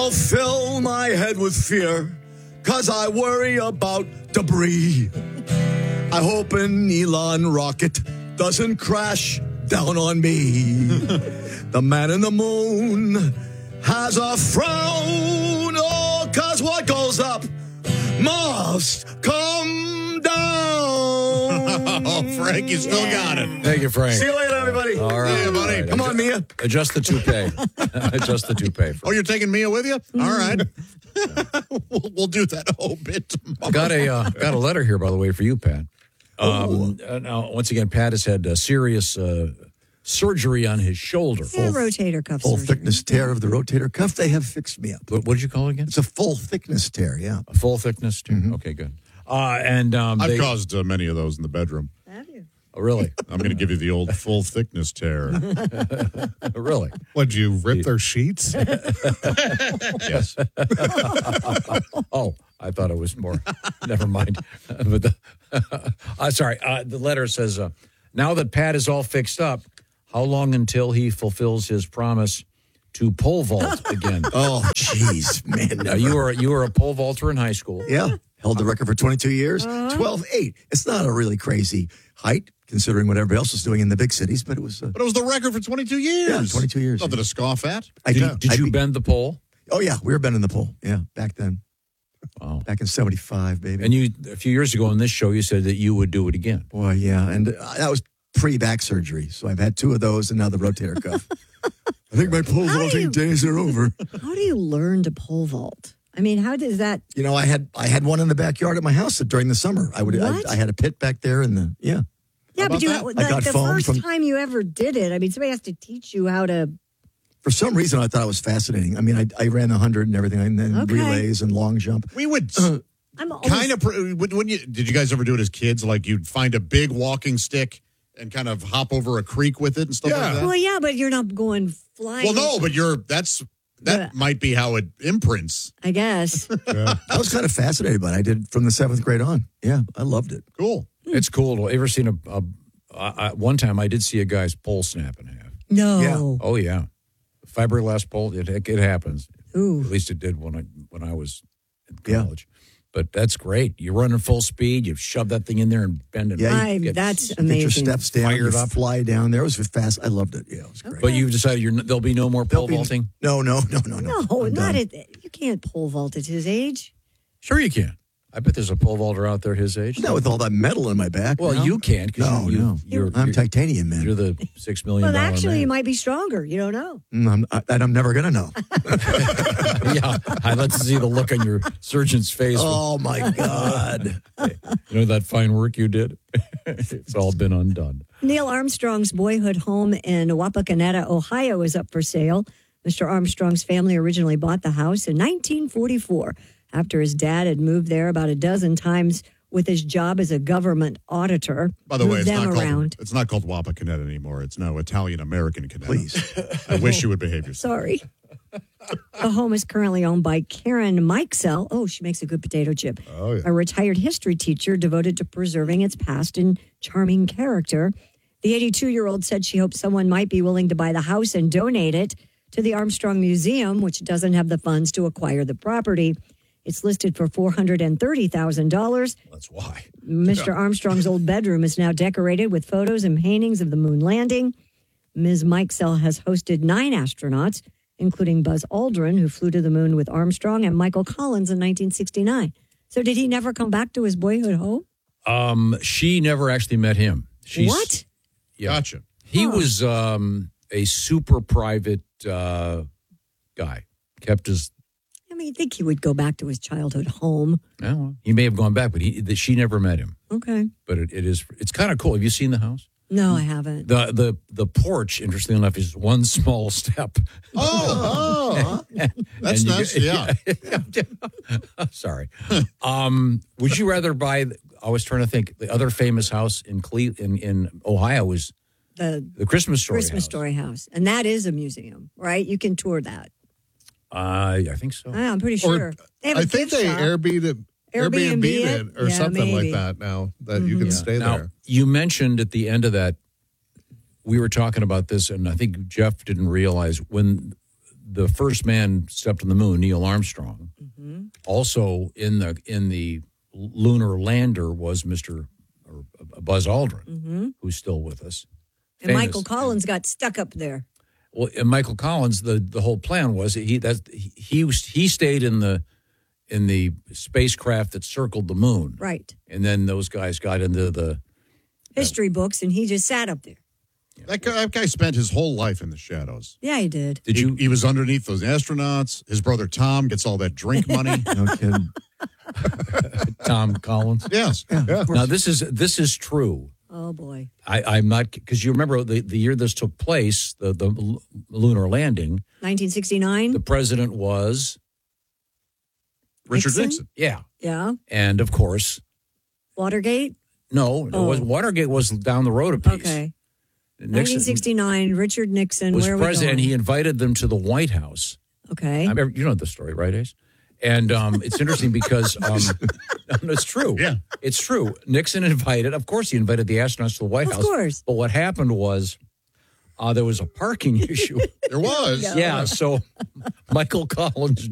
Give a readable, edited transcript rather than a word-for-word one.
I'll fill my head with fear, 'cause I worry about debris. I hope an Elon rocket doesn't crash down on me. The man in the moon has a frown, oh, 'cause what goes up must come down. Oh, Frank, you still got it. Thank you, Frank. See you later, everybody. All right. See you, buddy. Come on, Mia. Adjust the toupee. Adjust the toupee. Oh, you're taking Mia with you? All right. we'll do that whole bit tomorrow. Got a letter here, by the way, for you, Pat. Now, once again, Pat has had serious surgery on his shoulder. Yeah, rotator cuff Full surgery. thickness tear of the rotator cuff. They have fixed me up. What did you call it again? It's a full thickness tear, yeah. A full thickness tear. Okay, good. I've caused many of those in the bedroom. Have you? Oh, really? I'm going to give you the old full thickness tear. Really? Would you rip their sheets? Yes. Oh, I thought it was more. Never mind. But sorry. The letter says, now that Pat is all fixed up, how long until he fulfills his promise to pole vault again? Oh, jeez, man. You were a pole vaulter in high school. Yeah. Held the record for 22 years. 12.8. It's not a really crazy height, considering what everybody else was doing in the big cities, but it was... But it was the record for 22 years. Yeah, 22 years. Nothing to scoff at. Did you bend the pole? Oh, yeah. We were bending the pole. Yeah, back then. Wow. Back in 75, baby. And a few years ago on this show, you said that you would do it again. Boy, yeah. And that was pre-back surgery. So I've had 2 of those and now the rotator cuff. I think my pole vaulting days are over. How do you learn to pole vault? I mean, how does that? You know, I had one in the backyard at my house during the summer. I had a pit back there in the, yeah. Yeah, but I got the foam first time you ever did it, I mean, somebody has to teach you how to. For some reason, I thought it was fascinating. I mean, I ran the 100 and everything, and then relays and long jump. We would I'm kind of. Did you guys ever do it as kids? Like you'd find a big walking stick and kind of hop over a creek with it and stuff like that? Well, yeah, but you're not going flying. Well, no, but that might be how it imprints. I guess. I was kind of fascinated by it. I did from the 7th grade on. Yeah, I loved it. Cool. It's cool. Ever seen one time I did see a guy's pole snap in half. No. Yeah. Oh, yeah. Fiberglass pole, it happens. Ooh. At least it did when I was in college. But that's great. You're running full speed. You shove that thing in there and bend it. Yeah, that's Get amazing. your steps down. Fired you up. fly down there. It was fast. I loved it. Yeah, it was great. But you've decided there'll be no more pole vaulting? No. No, I'm not done. at. You can't pole vault at his age. Sure you can. I bet there's a pole vaulter out there his age. Not with all that metal in my back. Well, no. you can't. No. I'm titanium, man. You're the $6 million Well, actually, man. you might be stronger. You don't know. I'm never going to know. Yeah, I'd like to see the look on your surgeon's face. Oh, my God. You know that fine work you did? It's all been undone. Neil Armstrong's boyhood home in Wapakoneta, Ohio, is up for sale. Mr. Armstrong's family originally bought the house in 1944 after his dad had moved there about a dozen times with his job as a government auditor. By the way, Moved them it's not called Wapakoneta anymore. It's now Italian-American Caneta. Please. I wish you would behave yourself. Sorry. The home is currently owned by Karen Mikesell. Oh, she makes a good potato chip. Oh, yeah. A retired history teacher devoted to preserving its past and charming character. The 82-year-old said she hopes someone might be willing to buy the house and donate it to the Armstrong Museum, which doesn't have the funds to acquire the property. It's listed for $430,000. That's why. Mr. Armstrong's old bedroom is now decorated with photos and paintings of the moon landing. Ms. Mikesell has hosted 9 astronauts, including Buzz Aldrin, who flew to the moon with Armstrong, and Michael Collins in 1969. So did he never come back to his boyhood home? She never actually met him. What? Yeah. Gotcha. He was a super private guy. Kept his... I mean, you'd think he would go back to his childhood home. Well, he may have gone back, but she never met him. Okay. But it's kind of cool. Have you seen the house? No, I haven't. The porch, interestingly enough, is one small step. That's nice. Yeah. Sorry. Would you rather buy? I was trying to think. The other famous house in in Ohio was The Christmas Story. Christmas Story House. And that is a museum, right? You can tour that. I think so. I'm pretty sure. They have a I think gift they shop. Airbnb it or Yeah, something maybe. like that now that you can stay Now, there. you mentioned at the end of that, we were talking about this, and I think Jeff didn't realize when the first man stepped on the moon, Neil Armstrong. Also in the lunar lander was Buzz Aldrin, who's still with us. And Michael Collins got stuck up there. Well, and Michael Collins, the whole plan was he stayed in the spacecraft that circled the moon, right? And then those guys got into the history books, and he just sat up there. That guy spent his whole life in the shadows. Yeah, he did. He was underneath those astronauts. His brother Tom gets all that drink money. No kidding. Tom Collins. Yes. Yeah. Now this is true. Oh boy. I'm not, because you remember the year this took place, the lunar landing. 1969. The president was Richard Nixon. Yeah. Yeah. And of course, Watergate. no, it was Watergate was down the road a piece. Okay. Nixon 1969. Richard Nixon was where president. Are we going? He invited them to the White House. Okay. You know the story, right, Ace? And it's interesting because it's true. Yeah. It's true. Nixon invited, of course, he invited the astronauts to the White House. Of course. But what happened was there was a parking issue. There was. Yeah. So Michael Collins